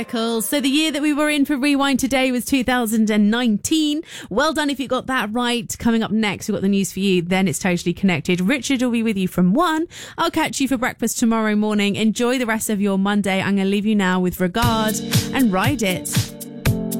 So the year that we were in for Rewind today was 2019. Well done if you got that right. Coming up next, we've got the news for you. Then it's Totally Connected. Richard will be with you from 1. I'll catch you for breakfast tomorrow morning. Enjoy the rest of your Monday. I'm going to leave you now with Regard and Ride It.